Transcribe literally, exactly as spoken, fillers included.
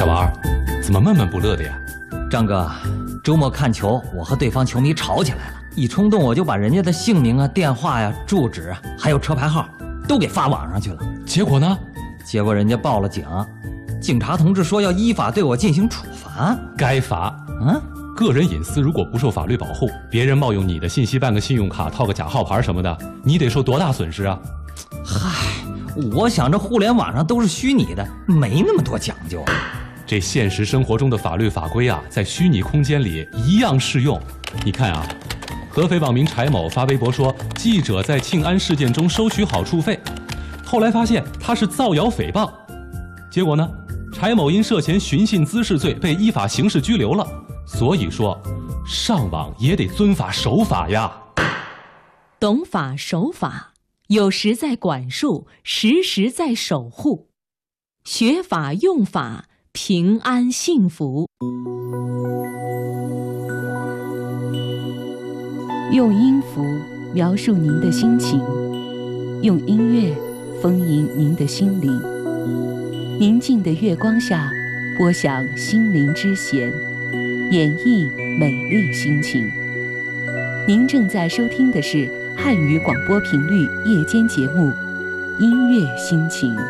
小王，怎么闷闷不乐的呀？ 张哥，周末看球，我和对方球迷吵起来了，一冲动我就把人家的姓名啊、电话呀、住址啊，还有车牌号都给发网上去了。 结果呢？ 结果人家报了警，警察同志说要依法对我进行处罚。 该罚。 嗯， 个人隐私如果不受法律保护，别人冒用你的信息办个信用卡、套个假号牌什么的，你得受多大损失啊？ 嗨，我想这互联网上都是虚拟的，没那么多讲究啊。 这现实生活中的法律法规啊，在虚拟空间里一样适用。你看啊，合肥网民柴某发微博说，记者在庆安事件中收取好处费，后来发现他是造谣诽谤，结果呢，柴某因涉嫌寻衅滋事罪被依法刑事拘留了。所以说，上网也得遵法守法呀。 懂法守法，有时在管束，时时在守护。学法用法，平安幸福。 用音符描述您的心情，用音乐丰盈您的心灵。宁静的月光下，播响心灵之弦，演绎美丽心情。您正在收听的是汉语广播频率夜间节目《音乐心情》。